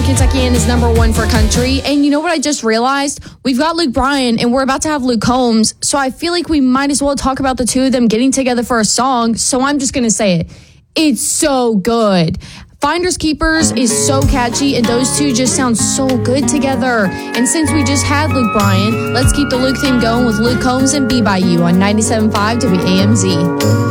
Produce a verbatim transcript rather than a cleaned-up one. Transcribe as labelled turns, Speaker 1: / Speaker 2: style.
Speaker 1: Kentuckian is number one for country. And you know what I just realized? We've got Luke Bryan and we're about to have Luke Combs. So I feel like we might as well talk about the two of them getting together for a song. So I'm just going to say it. It's so good. Finders Keepers is so catchy, and those two just sound so good together. And since we just had Luke Bryan, let's keep the Luke theme going with Luke Combs and Be By You on ninety-seven point five W A M Z.